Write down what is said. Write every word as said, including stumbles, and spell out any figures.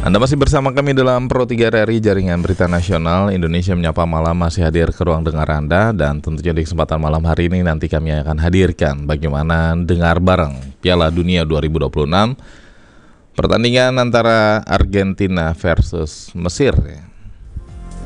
Anda masih bersama kami dalam Pro tiga R I, Jaringan Berita Nasional. Indonesia Menyapa Malam masih hadir ke ruang dengar Anda. Dan tentunya di kesempatan malam hari ini nanti kami akan hadirkan bagaimana dengar bareng Piala Dunia dua ribu dua puluh enam, pertandingan antara Argentina versus Mesir.